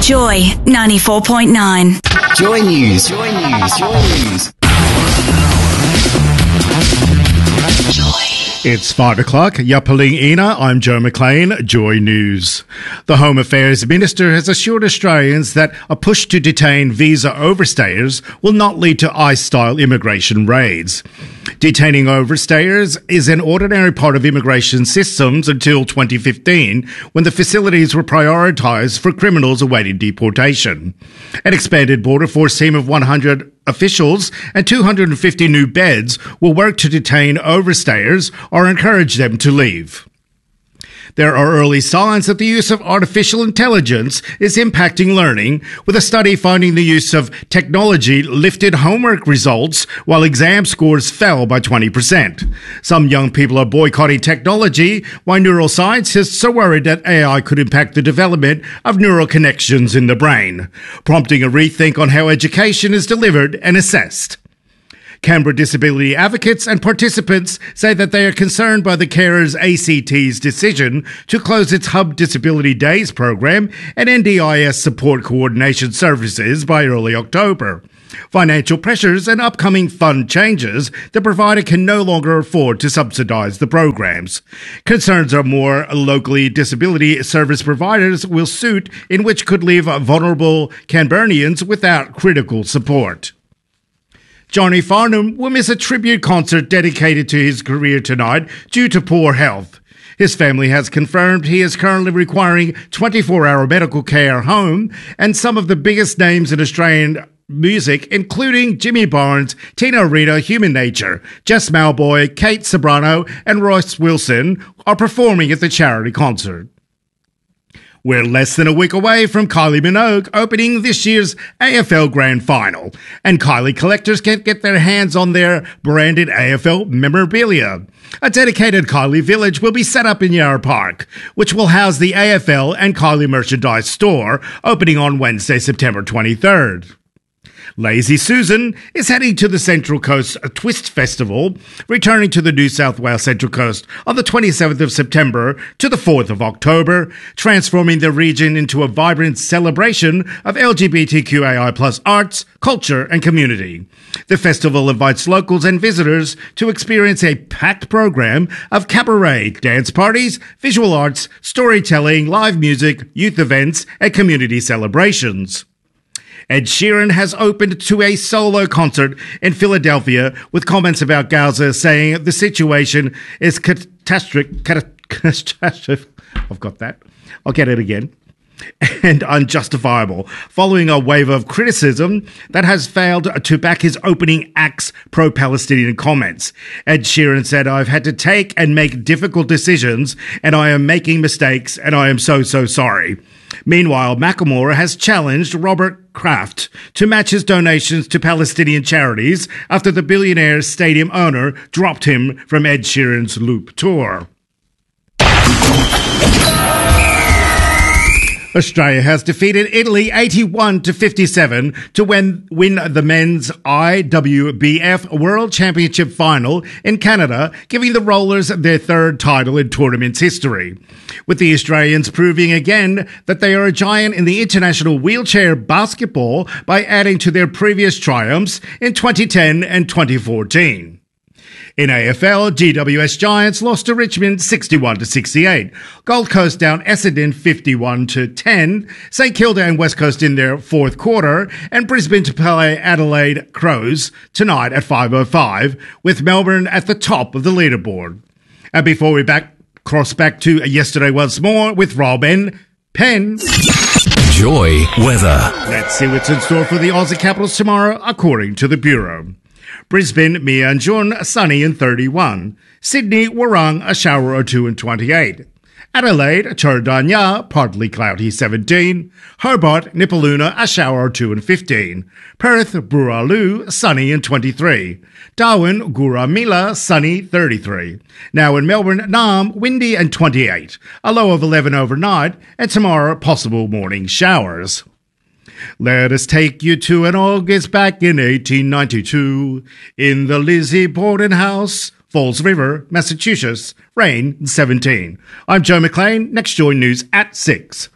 Joy 94.9. Joy News. Joy News. Joy News. It's 5 o'clock. Yapaling Ina. I'm Joe McLean. Joy News. The Home Affairs Minister has assured Australians that a push to detain visa overstayers will not lead to ICE-style immigration raids. Detaining overstayers is an ordinary part of immigration systems until 2015, when the facilities were prioritised for criminals awaiting deportation. An expanded Border Force team of 100 officials and 250 new beds will work to detain overstayers or encourage them to leave. There are early signs that the use of artificial intelligence is impacting learning, with a study finding the use of technology lifted homework results while exam scores fell by 20%. Some young people are boycotting technology, while neuroscientists are worried that AI could impact the development of neural connections in the brain, prompting a rethink on how education is delivered and assessed. Canberra disability advocates and participants say that they are concerned by the Carers ACT's decision to close its Hub Disability Days program and NDIS support coordination services by early October. Financial pressures and upcoming fund changes, the provider can no longer afford to subsidise the programs. Concerns are more locally disability service providers will suit, in which could leave vulnerable Canberranians without critical support. Johnny Farnham will miss a tribute concert dedicated to his career tonight due to poor health. His family has confirmed he is currently requiring 24-hour medical care home, and some of the biggest names in Australian music, including Jimmy Barnes, Tina Rita, Human Nature, Jess Malboy, Kate Sobrano, and Royce Wilson, are performing at the charity concert. We're less than a week away from Kylie Minogue opening this year's AFL Grand Final, and Kylie collectors can't get their hands on their branded AFL memorabilia. A dedicated Kylie Village will be set up in Yarra Park, which will house the AFL and Kylie merchandise store, opening on Wednesday, September 23rd. Lazy Susan is heading to the Central Coast Twist Festival, returning to the New South Wales Central Coast on the 27th of September to the 4th of October, transforming the region into a vibrant celebration of LGBTQAI+ arts, culture and community. The festival invites locals and visitors to experience a packed program of cabaret, dance parties, visual arts, storytelling, live music, youth events and community celebrations. Ed Sheeran has opened to a solo concert in Philadelphia, with comments about Gaza saying the situation is catastrophic. I've got that. I'll get it again. And unjustifiable, following a wave of criticism that has failed to back his opening act's pro-Palestinian comments. Ed Sheeran said, "I've had to take and make difficult decisions, and I am making mistakes, and I am so sorry." Meanwhile, Macklemore has challenged Robert Kraft to match his donations to Palestinian charities after the billionaire stadium owner dropped him from Ed Sheeran's Loop tour. Australia has defeated Italy 81-57 to win the men's IWBF World Championship final in Canada, giving the Rollers their third title in tournament's history. With the Australians proving again that they are a giant in the international wheelchair basketball by adding to their previous triumphs in 2010 and 2014. In AFL, GWS Giants lost to Richmond 61-68. Gold Coast down Essendon 51-10. St Kilda and West Coast in their fourth quarter, and Brisbane to play Adelaide Crows tonight at 5:05, with Melbourne at the top of the leaderboard. And before we cross back to yesterday once more with Rob N. Penn. Joy weather. Let's see what's in store for the Aussie Capitals tomorrow, according to the Bureau. Brisbane, Mianjun, sunny and 31. Sydney, Warrung, a shower or two and 28. Adelaide, Chardanya, partly cloudy, 17. Hobart, Nipaluna, a shower or two and 15. Perth, Buraloo, sunny and 23. Darwin, Gurumila, sunny, 33. Now in Melbourne, Naarm, windy and 28. A low of 11 overnight, and tomorrow, possible morning showers. Let us take you to an August back in 1892. In the Lizzie Borden house, Falls River, Massachusetts, rain 17. I'm Joe McLean. Next Joy News at 6.